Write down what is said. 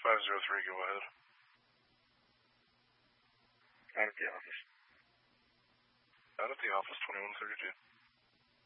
503, go ahead. Out at the office. Out at the office, 2132.